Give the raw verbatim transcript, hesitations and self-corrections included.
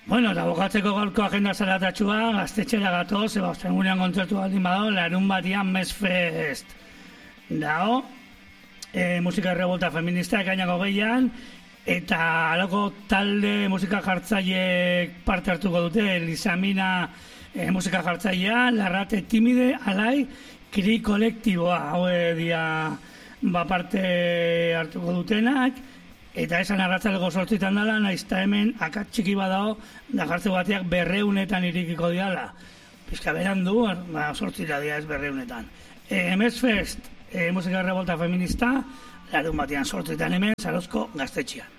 Bueno, eta bokatzeko gaurko agenda zaratatxua, gaztetxera gatoz, eba, ostegunean kontzertu baldin badao, larun batian Mesfest dao, e, musika errebolta feminista ekainako gehian, eta alako talde musika jartzaileek parte hartuko dute, Lizamina e, musika jartzailea, Larrate Timide, Alai, Kri kolektiboa, hau dia ba parte hartuko dutenak, eta esan arratzaleko sortzitan dela, naizta hemen akat txiki badao, da jartze bateak berreunetan irikiko diala. Pizka beran du, ba, sortzita dia ez berreunetan. E, Mesfest, e, musika revolta feminista, larun batean sortzitan hemen, Zarozko gaztetxean.